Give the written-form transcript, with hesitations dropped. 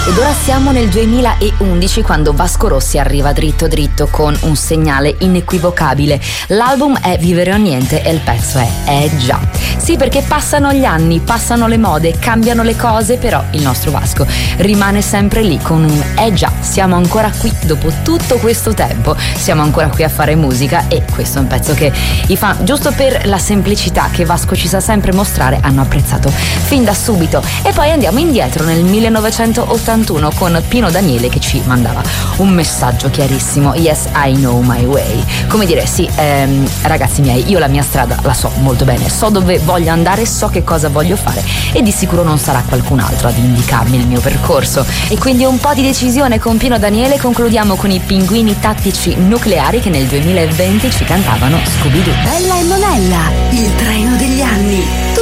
Ed ora siamo nel 2011 quando Vasco Rossi arriva dritto dritto con un segnale inequivocabile. L'album è Vivere o Niente e il pezzo è già. Sì, perché passano gli anni, passano le mode, cambiano le cose, però il nostro Vasco rimane sempre lì con un già. Siamo ancora qui dopo tutto questo tempo, siamo ancora qui a fare musica e questo è un pezzo che i fan, giusto per la semplicità che Vasco ci sa sempre mostrare, hanno apprezzato fin da subito. E poi andiamo indietro nel 1981 con Pino Daniele che ci mandava un messaggio chiarissimo: Yes, I know my way. Come dire, sì, ragazzi miei, io la mia strada la so molto bene, so dove voglio andare, so che cosa voglio fare e di sicuro non sarà qualcun altro ad indicarmi il mio percorso. E quindi un po' di decisione con Pino Daniele. Concludiamo con i Pinguini Tattici Nucleari che nel 2020 ci cantavano Scooby-Doo. Bella e Monella, il treno degli anni.